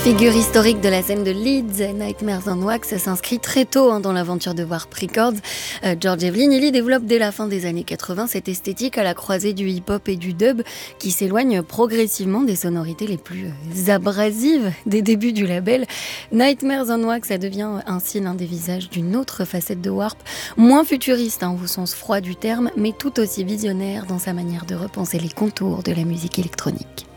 Figure historique de la scène de Leeds, Nightmares on Wax s'inscrit très tôt dans l'aventure de Warp Records. George Evelyn, il y développe dès la fin des années 80 cette esthétique à la croisée du hip-hop et du dub qui s'éloigne progressivement des sonorités les plus abrasives des débuts du label. Nightmares on Wax, ça devient ainsi l'un des visages d'une autre facette de Warp, moins futuriste au sens froid du terme, mais tout aussi visionnaire dans sa manière de repenser les contours de la musique électronique.